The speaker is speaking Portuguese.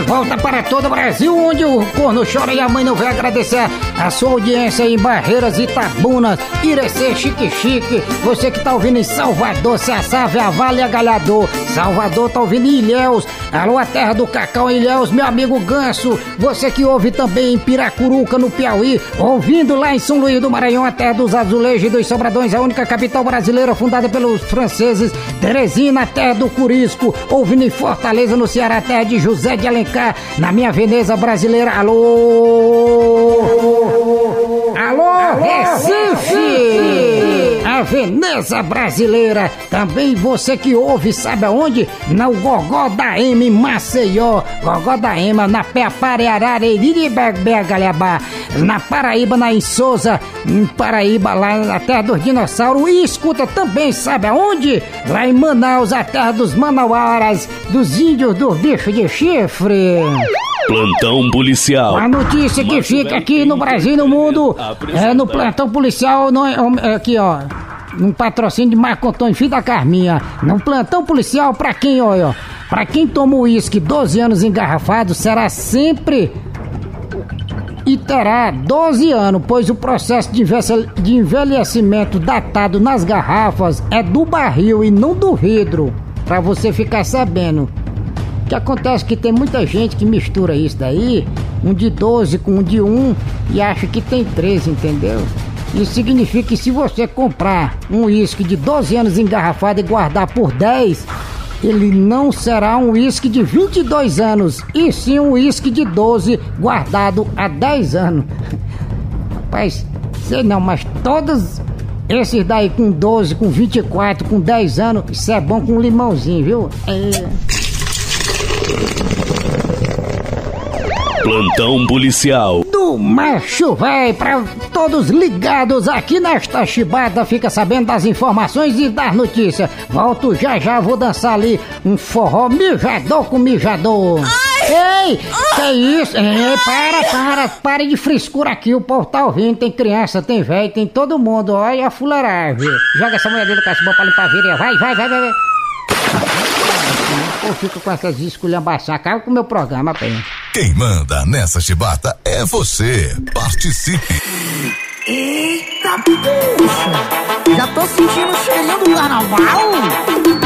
volta para todo o Brasil, onde o corno chora e a mãe não vai agradecer a sua audiência em Barreiras, Itabunas, Irecê, Chique. Você que tá ouvindo em Salvador, Ceaçá, Vale, Agalhador. Salvador tá ouvindo em Ilhéus. Alô, a terra do Cacau em Ilhéus, meu amigo Ganso. Você que ouve também em Piracuruca, no Piauí. Ouvindo lá em São Luís do Maranhão, a terra dos azulejos e dos sobradões, a única capital brasileira fundada pelos franceses. Teresina, a terra do Curisco. Ouvindo em Fortaleza, no Ceará, a terra de José de Alencar. Na minha Veneza brasileira, alô, Recife! A Veneza brasileira. Também você que ouve, sabe aonde? No Gogó da M, Maceió. Gogó da M, na Parearariri, Galhabá. Na Paraíba, na Souza, em Paraíba, lá na terra dos dinossauros. E escuta também, sabe aonde? Lá em Manaus, a terra dos manauaras, dos índios, dos bichos de chifre. Plantão policial. A notícia que fica aqui no Brasil e no mundo é no plantão policial, aqui ó, um patrocínio de Marco Antônio, filho da Carminha. No plantão policial, pra quem, ó, pra quem toma uísque 12 anos engarrafado, será sempre e terá 12 anos, pois o processo de envelhecimento datado nas garrafas é do barril e não do vidro, pra você ficar sabendo. O que acontece é que tem muita gente que mistura isso daí, um de 12 com um de 1, e acha que tem 13, entendeu? Isso significa que se você comprar um uísque de 12 anos engarrafado e guardar por 10, ele não será um uísque de 22 anos, e sim um uísque de 12 guardado há 10 anos. Rapaz, sei não, mas todos esses daí com 12, com 24, com 10 anos, isso é bom com limãozinho, viu? Plantão policial. Do macho véi, pra todos ligados aqui nesta chibata, fica sabendo das informações e das notícias. Volto já, vou dançar ali um forró mijador com mijador. Ai. Ei, que é isso? Ei, para de frescura aqui, o povo tá ouvindo, tem criança, tem velho, tem todo mundo, olha a fuleiragem. Joga essa mulher dentro do cachimbo pra limpar a virilha, vai. Eu fico com essas esculhambações, acaba com o meu programa, pai. Quem manda nessa chibata é você. Participe. Eita, poxa! Já tô sentindo o cheirinho do carnaval.